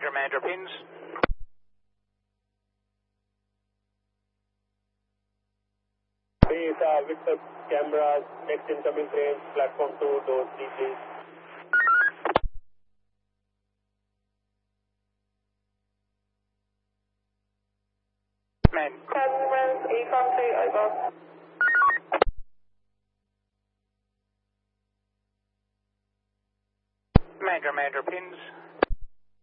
Manager pins. Please, with the cameras, next incoming train, platform 2, door 3, please. Man. Customers, E-Country, over. Manager pins.